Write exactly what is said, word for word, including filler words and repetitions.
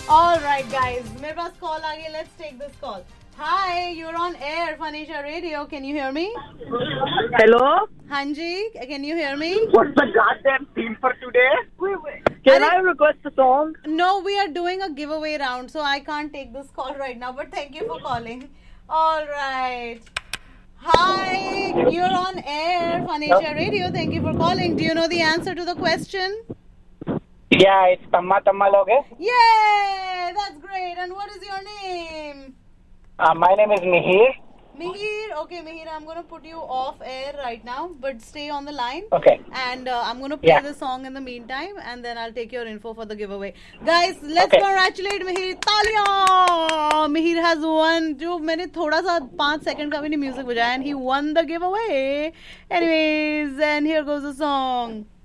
All right, guys. मेरे पास call आ गई. Let's take this call. Hi, you're on air, Phanisha Radio. Can you hear me? Hello? Hanji, can you hear me? What's the goddamn theme for today? Wait, wait. Can I request a song? No, we are doing a giveaway round, so I can't take this call right now. But thank you for calling. All right. Hi, you're on air, Phanisha Radio. Thank you for calling. Do you know the answer to the question? Yeah, it's Tamma Tamma Loge. Yay! That's great. And what is your name? Uh, my name is Mihir. Mihir, okay, Mihir, I'm going to put you off air right now, but stay on the line. Okay. And uh, I'm going to play Yeah. the song in the meantime, and then I'll take your info for the giveaway. Guys, let's Okay. congratulate Mihir. Taaliyan! Mihir has won. जो मैंने थोड़ा सा पाँच second का भी नहीं music बजाया, and he won the giveaway. Anyways, and here goes the song.